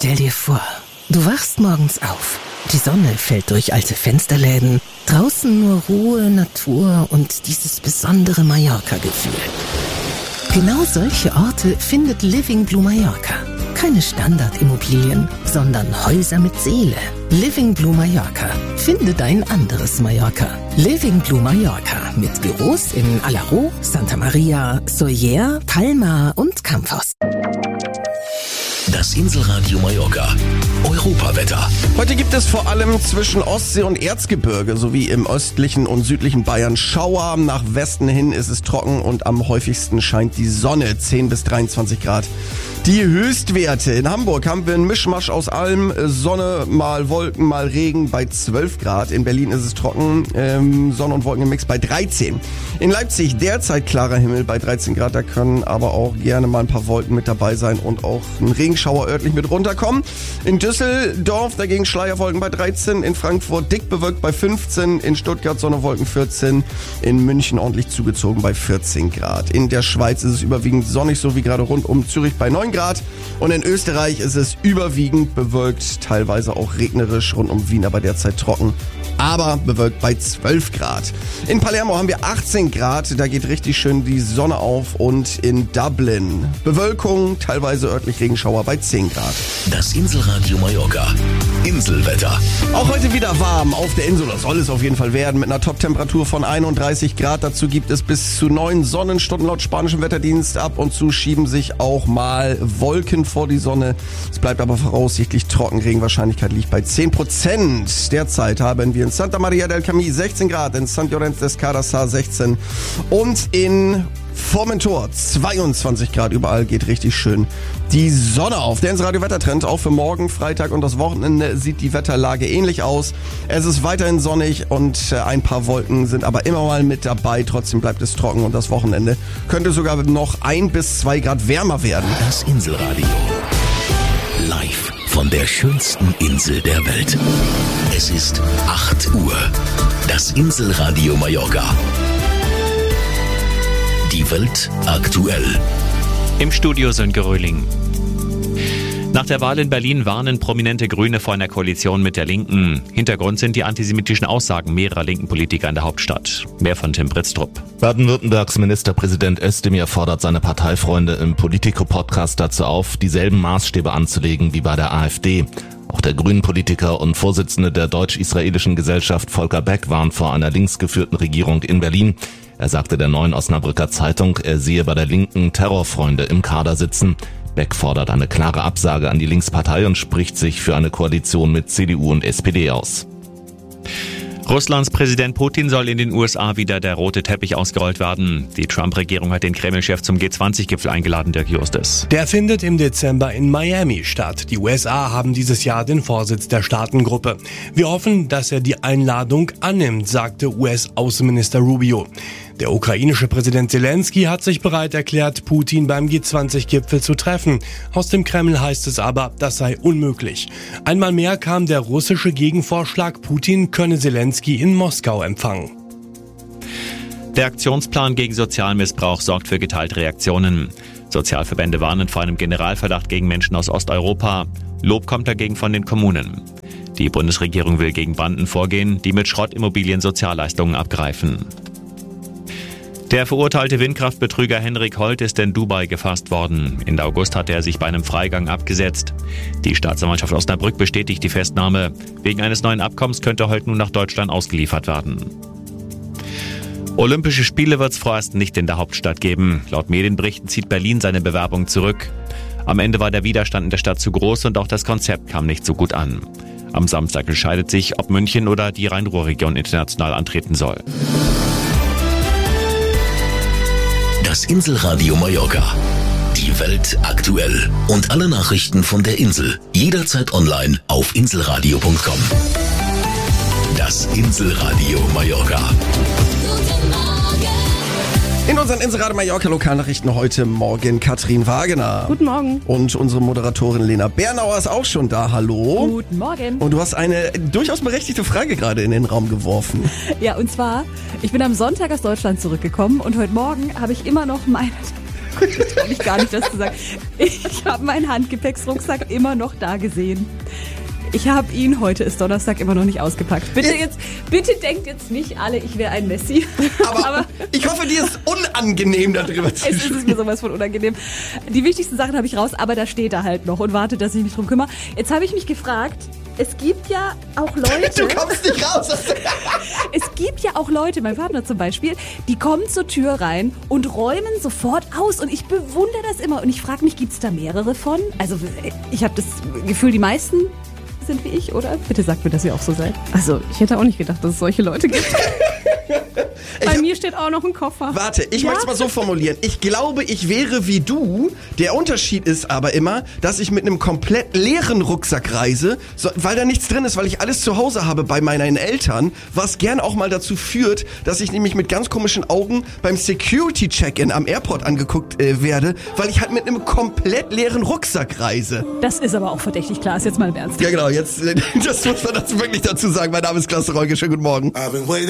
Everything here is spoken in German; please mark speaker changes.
Speaker 1: Stell dir vor, du wachst morgens auf. Die Sonne fällt durch alte Fensterläden. Draußen nur Ruhe, Natur und dieses besondere Mallorca-Gefühl. Genau solche Orte findet Living Blue Mallorca. Keine Standardimmobilien, sondern Häuser mit Seele. Living Blue Mallorca. Finde dein anderes Mallorca. Living Blue Mallorca mit Büros in Alaró, Santa Maria, Sóller, Palma und Campos.
Speaker 2: Das Inselradio Mallorca. Europawetter.
Speaker 3: Heute gibt es vor allem zwischen Ostsee und Erzgebirge sowie im östlichen und südlichen Bayern Schauer. Nach Westen hin ist es trocken und am häufigsten scheint die Sonne, 10 bis 23 Grad. Die Höchstwerte. In Hamburg haben wir einen Mischmasch aus allem. Sonne, mal Wolken, mal Regen bei 12 Grad. In Berlin ist es trocken, Sonne und Wolken im Mix bei 13. In Leipzig derzeit klarer Himmel bei 13 Grad. Da können aber auch gerne mal ein paar Wolken mit dabei sein und auch ein Regenschauer örtlich mit runterkommen. In Düsseldorf dagegen Schleierwolken bei 13. In Frankfurt dick bewölkt bei 15. In Stuttgart Sonne, Wolken 14. In München ordentlich zugezogen bei 14 Grad. In der Schweiz ist es überwiegend sonnig, so wie gerade rund um Zürich bei 9 Grad. Und in Österreich ist es überwiegend bewölkt, teilweise auch regnerisch, rund um Wien aber derzeit trocken, aber bewölkt bei 12 Grad. In Palermo haben wir 18 Grad, da geht richtig schön die Sonne auf, und in Dublin Bewölkung, teilweise örtlich Regenschauer bei 10 Grad.
Speaker 2: Das Inselradio Mallorca. Inselwetter.
Speaker 3: Auch heute wieder warm auf der Insel, das soll es auf jeden Fall werden, mit einer Top-Temperatur von 31 Grad. Dazu gibt es bis zu 9 Sonnenstunden laut spanischem Wetterdienst. Ab und zu schieben sich auch mal Wolken vor die Sonne. Es bleibt aber voraussichtlich trocken. Regenwahrscheinlichkeit liegt bei 10%. Derzeit haben wir in Santa Maria del Camí 16 Grad, in San Llorenç des Cardassar 16 und in Formentor 22 Grad. Überall geht richtig schön die Sonne auf. Der Inselradio-Wettertrend auch für morgen, Freitag und das Wochenende sieht die Wetterlage ähnlich aus. Es ist weiterhin sonnig und ein paar Wolken sind aber immer mal mit dabei. Trotzdem bleibt es trocken und das Wochenende könnte sogar noch 1 bis 2 Grad wärmer werden.
Speaker 2: Das Inselradio. Live von der schönsten Insel der Welt. Es ist 8 Uhr. Das Inselradio Mallorca. Die Welt aktuell.
Speaker 4: Im Studio Sönke Röhling. Nach der Wahl in Berlin warnen prominente Grüne vor einer Koalition mit der Linken. Hintergrund sind die antisemitischen Aussagen mehrerer linken Politiker in der Hauptstadt. Mehr von Tim Britztrup.
Speaker 5: Baden-Württembergs Ministerpräsident Özdemir fordert seine Parteifreunde im Politico-Podcast dazu auf, dieselben Maßstäbe anzulegen wie bei der AfD. Auch der Grünen-Politiker und Vorsitzende der deutsch-israelischen Gesellschaft Volker Beck warnt vor einer linksgeführten Regierung in Berlin. Er sagte der Neuen Osnabrücker Zeitung, er sehe bei der Linken Terrorfreunde im Kader sitzen. Beck fordert eine klare Absage an die Linkspartei und spricht sich für eine Koalition mit CDU und SPD aus.
Speaker 4: Russlands Präsident Putin soll in den USA wieder der rote Teppich ausgerollt werden. Die Trump-Regierung hat den Kreml-Chef zum G20-Gipfel eingeladen, Dirk Justus.
Speaker 6: Der findet im Dezember in Miami statt. Die USA haben dieses Jahr den Vorsitz der Staatengruppe. Wir hoffen, dass er die Einladung annimmt, sagte US-Außenminister Rubio. Der ukrainische Präsident Zelensky hat sich bereit erklärt, Putin beim G20-Gipfel zu treffen. Aus dem Kreml heißt es aber, das sei unmöglich. Einmal mehr kam der russische Gegenvorschlag, Putin könne Zelensky in Moskau empfangen.
Speaker 4: Der Aktionsplan gegen Sozialmissbrauch sorgt für geteilte Reaktionen. Sozialverbände warnen vor einem Generalverdacht gegen Menschen aus Osteuropa. Lob kommt dagegen von den Kommunen. Die Bundesregierung will gegen Banden vorgehen, die mit Schrottimmobilien Sozialleistungen abgreifen. Der verurteilte Windkraftbetrüger Henrik Holt ist in Dubai gefasst worden. Ende August hatte er sich bei einem Freigang abgesetzt. Die Staatsanwaltschaft Osnabrück bestätigt die Festnahme. Wegen eines neuen Abkommens könnte Holt nun nach Deutschland ausgeliefert werden. Olympische Spiele wird es vorerst nicht in der Hauptstadt geben. Laut Medienberichten zieht Berlin seine Bewerbung zurück. Am Ende war der Widerstand in der Stadt zu groß und auch das Konzept kam nicht so gut an. Am Samstag entscheidet sich, ob München oder die Rhein-Ruhr-Region international antreten soll.
Speaker 2: Das Inselradio Mallorca. Die Welt aktuell. Und alle Nachrichten von der Insel. Jederzeit online auf inselradio.com. Das Inselradio Mallorca.
Speaker 3: In unseren Inselradio Mallorca Lokalnachrichten heute Morgen Katrin Wagener.
Speaker 7: Guten Morgen.
Speaker 3: Und unsere Moderatorin Lena Bernauer ist auch schon da. Hallo.
Speaker 7: Guten Morgen.
Speaker 3: Und du hast eine durchaus berechtigte Frage gerade in den Raum geworfen.
Speaker 7: Ja, und zwar, ich bin am Sonntag aus Deutschland zurückgekommen und heute Morgen habe ich immer noch Ich traue mich gar nicht, das zu sagen. Ich habe meinen Handgepäcksrucksack immer noch da gesehen. Ich habe ihn, heute ist Donnerstag, immer noch nicht ausgepackt. Bitte denkt jetzt nicht alle, ich wäre ein Messi.
Speaker 3: Aber ich hoffe, dir ist unangenehm, darüber zu
Speaker 7: sprechen. Es ist mir sowas von unangenehm. Die wichtigsten Sachen habe ich raus, aber da steht er halt noch und wartet, dass ich mich drum kümmere. Jetzt habe ich mich gefragt, es gibt ja auch Leute...
Speaker 3: Du kommst nicht raus!
Speaker 7: Es gibt ja auch Leute, mein Partner zum Beispiel, die kommen zur Tür rein und räumen sofort aus. Und ich bewundere das immer. Und ich frage mich, gibt es da mehrere von? Also ich habe das Gefühl, die meisten sind wie ich, oder? Bitte sagt mir, dass ihr auch so seid. Also, ich hätte auch nicht gedacht, dass es solche Leute gibt. Bei mir steht auch noch ein Koffer.
Speaker 3: Warte, ich möchte es mal so formulieren. Ich glaube, ich wäre wie du. Der Unterschied ist aber immer, dass ich mit einem komplett leeren Rucksack reise, weil da nichts drin ist, weil ich alles zu Hause habe bei meinen Eltern, was gern auch mal dazu führt, dass ich nämlich mit ganz komischen Augen beim Security-Check-In am Airport angeguckt werde, weil ich halt mit einem komplett leeren Rucksack reise.
Speaker 7: Das ist aber auch verdächtig klar, ist jetzt mal im Ernst.
Speaker 3: Ja genau, das muss man wirklich dazu sagen. Mein Name ist Klaas Reuge, schönen guten Morgen.